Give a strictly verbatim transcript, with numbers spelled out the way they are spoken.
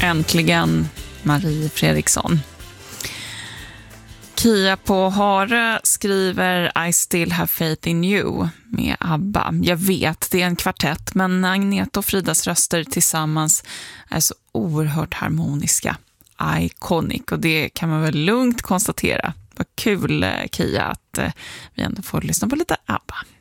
Äntligen Marie Fredriksson. Kia på Hare skriver I still have faith in you med ABBA. Jag vet, det är en kvartett, men Agneta och Fridas röster tillsammans är så oerhört harmoniska. Iconic, och det kan man väl lugnt konstatera. Vad kul, Kia, att vi ändå får lyssna på lite ABBA.